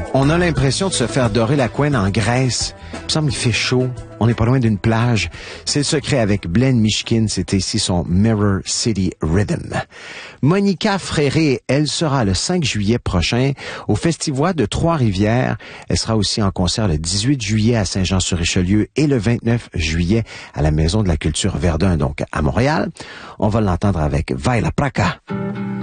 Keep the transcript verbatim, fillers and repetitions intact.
On a l'impression de se faire dorer la couenne en Grèce. Il me semble qu'il fait chaud. On n'est pas loin d'une plage. C'est le secret avec Glenn Mishkin. C'était ici son Mirror City Rhythm. Monica Fréré, elle sera le cinq juillet prochain au Festivois de Trois-Rivières. Elle sera aussi en concert le dix-huit juillet à Saint-Jean-sur-Richelieu et le vingt-neuf juillet à la Maison de la Culture Verdun, donc à Montréal. On va l'entendre avec Vai la Praca.